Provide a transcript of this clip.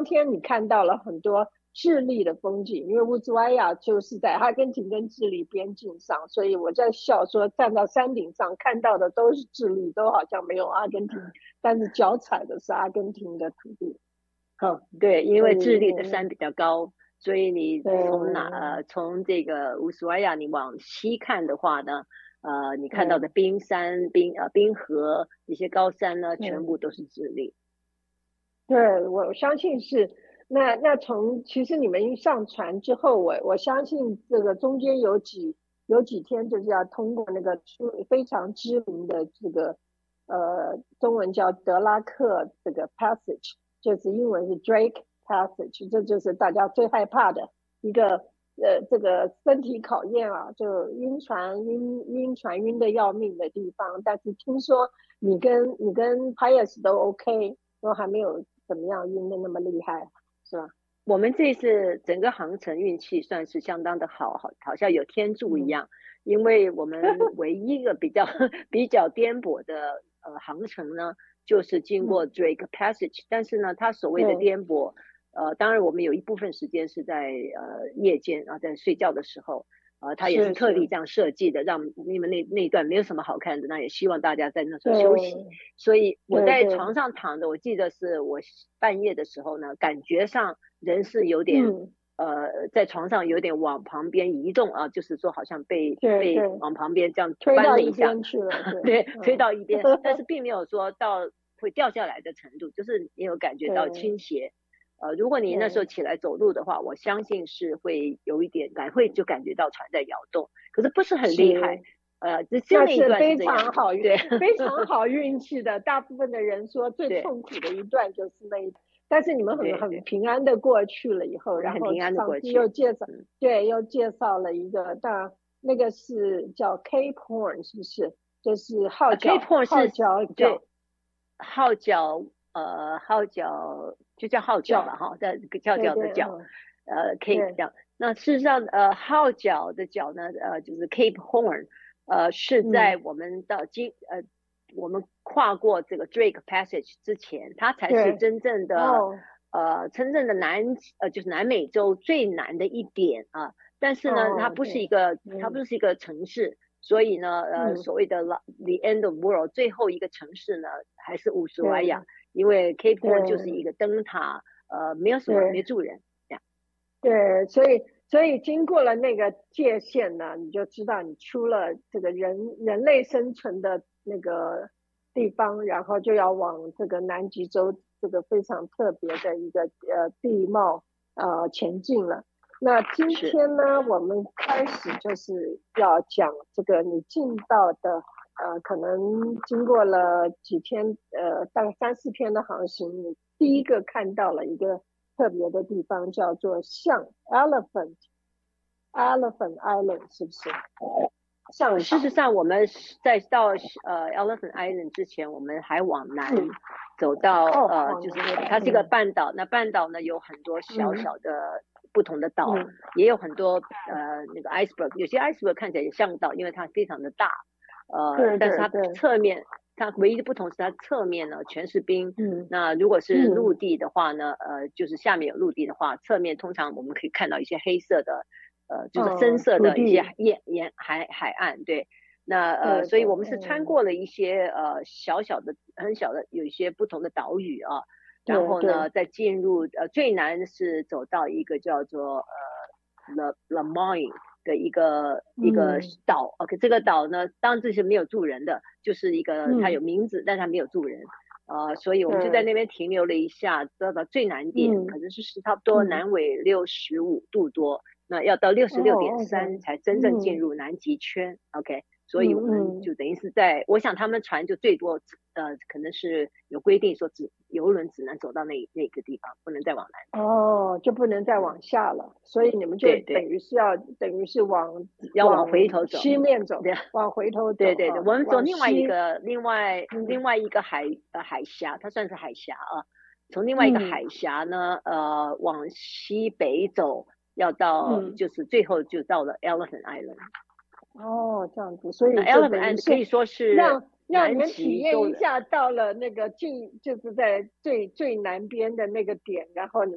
天你看到了很多智利的风景，因为乌兹怀亚就是在阿根廷跟智利边境上，所以我在笑说站到山顶上看到的都是智利，都好像没有阿根廷，但是脚踩的是阿根廷的土地。 对，因所以为智利的山比较高，所以你对从这个乌斯怀亚你往西看的话呢，你看到的对冰山、冰河一些高山呢，全部对都是智利。 对，我相信是。那从其实你们一上船之后，我相信这个中间有几天就是要通过那个非常知名的这个中文叫德拉克这个 passage，就是英文是 Drake Passage，这就是大家最害怕的一个这个身体考验啊，就晕船晕的要命的地方。但是听说你跟 Pius 都 OK，都还没有怎么样晕的那么厉害，是吧？ 我们这次整个航程运气算是相当的好，好像有天助一嗯样，因为我们唯一一个比较比较颠簸的航程呢，就是经过嗯， Drake Passage，但是呢，它所谓的对颠簸，当然我们有一部分时间是在夜间啊，在睡觉的时候，它也是是是， 特地这样设计的，让你们那一段没有什么好看的，那也希望大家在那时候休息。 对所以我对对， 在床上躺着，我记得是我半夜的时候呢，感觉上人是有点嗯， 在床上有点往旁边移动啊，就是说好像被对对， 往旁边这样推到一翻了一下， 边去了，对， 对，推嗯， 到一边，但是并没有说到会掉下来的程度，就是你有感觉到倾对斜。如果你那时候对， 起来走路的话，我相信是会有一点会就感觉到船在摇动，可是不是很厉害。 是。 只有那那一段是是非这样。 常好运， 对非常好运气的。大部分的人说最对痛苦的一段就是那一，但是你们很对对， 平安的过去了以后， 我们然后很平安的上次又过去。 介绍， 嗯， 对，又介绍了一个，当然那个是叫 Cape Horn，是不是？就是 Cape Horn 号是对角号角就叫号角吧角， 哈，在叫对对， 角的角，Cape 这对样。那事实上号角的角呢就是 Cape Horn，是在嗯， 我们跨过这个 Drake Passage 之前，它才是对，哦真正的就是南美洲最南的一点啊。但是呢， 哦，对， 它不嗯是一个城市，所以呢， 嗯， 所谓的 The End of World 最后一个城市呢，还是乌斯怀亚， 对因为 Cape Horn 就是一对个灯塔，没有什么，没对。 住人，这样。 对，所以经过了那个界限呢，你就知道你出了这个人类生存的那个地方，然后就要往这个南极洲这个非常特别的一个地貌前进了。那今是。 天呢，我们开始就是要讲这个你进到的可能经过了几天大概3、4天的航行，你第一个看到了一个特别的地方叫做象 Elephant Island，是不是？象岛。 事实上，我们在到Elephant Island 之前，我们还往南嗯， 走到哦， 就是往南， 它是一个半岛。那半岛呢有很多小嗯小的不同的岛， 嗯也有很多那个 iceberg，有些 iceberg 看起来也像岛，因为它非常的大。 对但是它对对， 侧面，它唯一的不同是它侧面呢全是冰。 嗯那如果是陆嗯地的话呢，就是下面有陆地的话，侧面通常我们可以看到一些黑色的，就是深色的一些土地， 海岸。对。那所以对对， 我们是穿过了一些小小的很小的有一些不同的岛屿啊，然后呢对对， 再进入最难是走到一个叫做Le Moyne 的一个嗯岛。OK，这个岛呢，当然这是没有住人的，就是一个它有嗯名字，但它没有住人。所以我们就在对， 那边停留了一下，到最南点，可嗯能是差不多嗯， 南纬65度多，那要到66.3 哦才真正进 ，OK， 入南极圈。OK，所以我们嗯嗯。 就等于是我想他们船就最多可能是有规定说游轮只能走到那个地方，不能再往南。 哦，就不能再往下了，所以你们就对对， 等于是往要往往回头走。 西面走， 对往回头走对对对，我们走往另外一西， 个另嗯外一个海峡，它算是海峡啊。从另外一个嗯海峡呢，往西北走，要到嗯， 就是最后就到了 Elephant Island。 哦，这样子，所那以就 Elephant 等于 Island 可是以说是让你南们体极洲的。 验一下到了那个就是在最最南边的那个点，然后你